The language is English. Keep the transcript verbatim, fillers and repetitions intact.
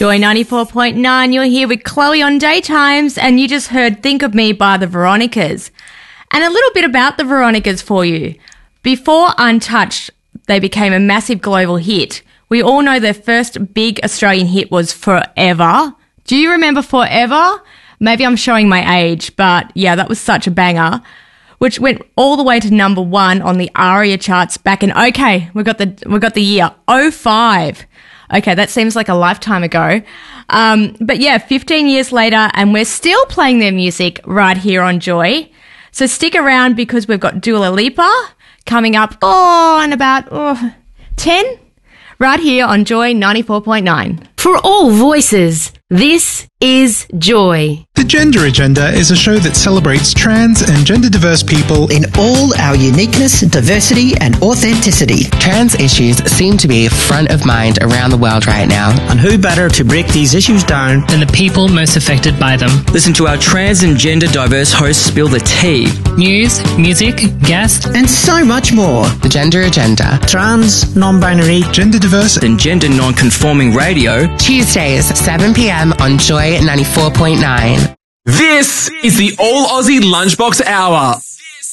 Joy ninety-four point nine, you're here with Chloe on Daytimes, and you just heard Think of Me by the Veronicas. And a little bit about the Veronicas for you. Before Untouched, they became a massive global hit. We all know their first big Australian hit was Forever. Do you remember Forever? Maybe I'm showing my age, but yeah, that was such a banger, which went all the way to number one on the ARIA charts back in, okay, we got the, we got the year, oh five. Okay, that seems like a lifetime ago. Um, but yeah, fifteen years later, and we're still playing their music right here on Joy. So stick around because we've got Dua Lipa coming up, oh, in about oh, ten, right here on Joy ninety-four point nine. For all voices, this is Joy. The Gender Agenda is a show that celebrates trans and gender-diverse people in all our uniqueness, diversity and authenticity. Trans issues seem to be front of mind around the world right now. And who better to break these issues down than the people most affected by them? Listen to our trans and gender-diverse hosts spill the tea. News, music, guests, and so much more. The Gender Agenda. Trans, non-binary, gender-diverse and gender non-conforming radio. Tuesdays, seven p.m. on Joy ninety-four point nine. This is the All Aussie Lunchbox Hour.